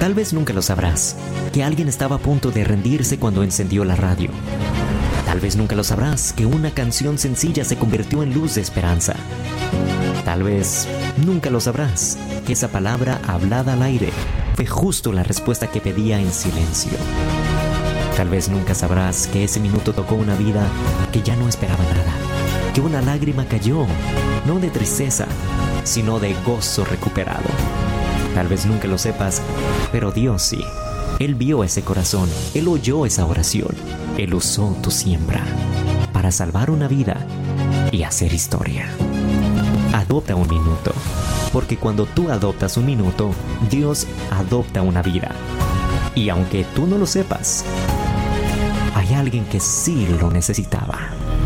Tal vez nunca lo sabrás, que alguien estaba a punto de rendirse cuando encendió la radio. Tal vez nunca lo sabrás, que una canción sencilla se convirtió en luz de esperanza. Tal vez nunca lo sabrás, que esa palabra hablada al aire fue justo la respuesta que pedía en silencio. Tal vez nunca sabrás que ese minuto tocó una vida que ya no esperaba nada, que una lágrima cayó, no de tristeza, sino de gozo recuperado. Tal vez nunca lo sepas, pero Dios sí. Él vio ese corazón, Él oyó esa oración, Él usó tu siembra para salvar una vida y hacer historia. Adopta un minuto, porque cuando tú adoptas un minuto, Dios adopta una vida. Y aunque tú no lo sepas, hay alguien que sí lo necesitaba.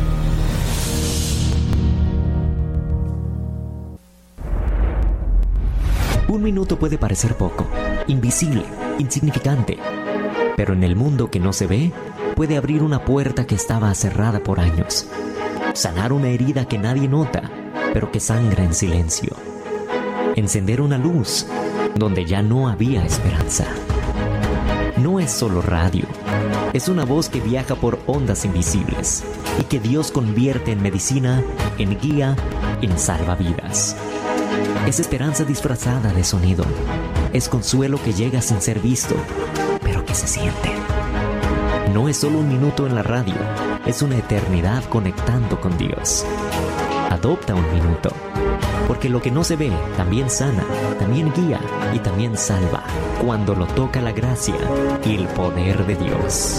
Un minuto puede parecer poco, invisible, insignificante, pero en el mundo que no se ve, puede abrir una puerta que estaba cerrada por años, sanar una herida que nadie nota, pero que sangra en silencio, encender una luz donde ya no había esperanza. No es solo radio, es una voz que viaja por ondas invisibles y que Dios convierte en medicina, en guía, en salvavidas. Es esperanza disfrazada de sonido. Es consuelo que llega sin ser visto, pero que se siente. No es solo un minuto en la radio, es una eternidad conectando con Dios. Adopta un minuto, porque lo que no se ve también sana, también guía y también salva, cuando lo toca la gracia y el poder de Dios.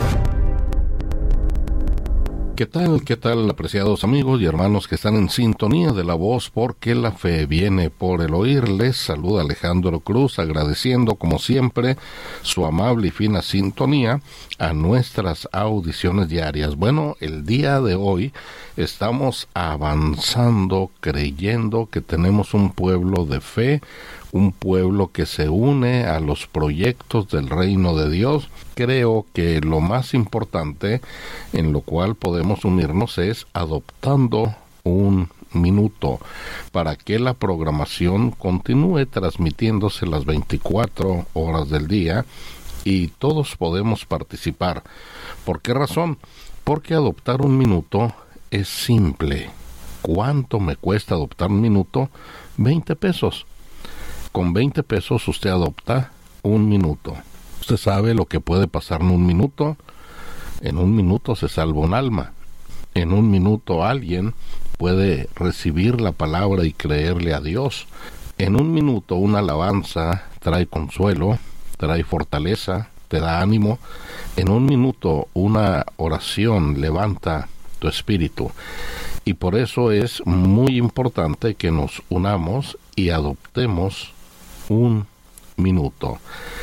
¿Qué tal, apreciados amigos y hermanos que están en sintonía de la voz? Porque la fe viene por el oír. Les saluda Alejandro Cruz, agradeciendo como siempre su amable y fina sintonía a nuestras audiciones diarias. Bueno, el día de hoy estamos avanzando, creyendo que tenemos un pueblo de fe, un pueblo que se une a los proyectos del reino de Dios. Creo que lo más importante en lo cual podemos unirnos es adoptando un minuto para que la programación continúe transmitiéndose las 24 horas del día y todos podemos participar. ¿Por qué razón? Porque adoptar un minuto es simple. ¿Cuánto me cuesta adoptar un minuto? 20 pesos. Con 20 pesos usted adopta un minuto. Usted sabe lo que puede pasar en un minuto. En un minuto se salva un alma. En un minuto alguien puede recibir la palabra y creerle a Dios. En un minuto una alabanza trae consuelo, trae fortaleza, te da ánimo. En un minuto una oración levanta tu espíritu. Y por eso es muy importante que nos unamos y adoptemos un minuto.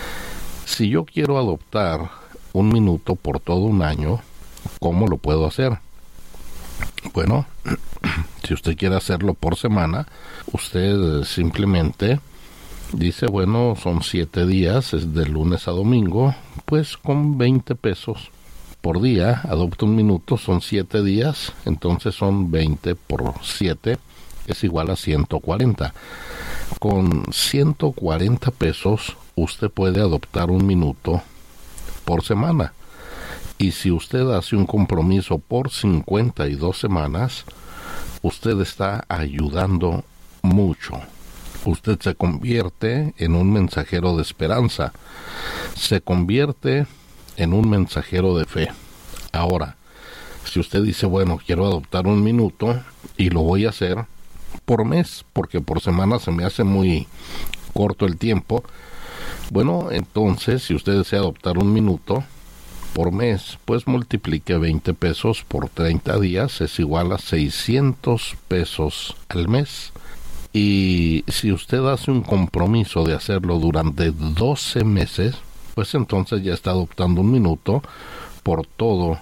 Si yo quiero adoptar un minuto por todo un año, ¿cómo lo puedo hacer? Bueno, si usted quiere hacerlo por semana, usted simplemente dice, bueno, son 7 días, es de lunes a domingo, pues con 20 pesos por día, adopta un minuto, son 7 días, entonces son 20 por 7, es igual a 140. Con 140 pesos usted puede adoptar un minuto por semana. Y si usted hace un compromiso por 52 semanas, usted está ayudando mucho. Usted se convierte en un mensajero de esperanza. Se convierte en un mensajero de fe. Ahora, si usted dice, bueno, quiero adoptar un minuto y lo voy a hacer por mes, porque por semana se me hace muy corto el tiempo. Bueno, entonces, si usted desea adoptar un minuto por mes, pues multiplique 20 pesos por 30 días, es igual a 600 pesos al mes. Y si usted hace un compromiso de hacerlo durante 12 meses, pues entonces ya está adoptando un minuto por todo